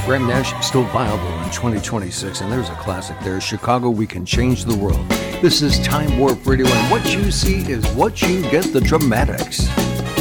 Graham Nash still viable in 2026, and there's a classic there. Chicago, We Can Change the World. This is Time Warp Radio, and what you see is what you get, the Dramatics.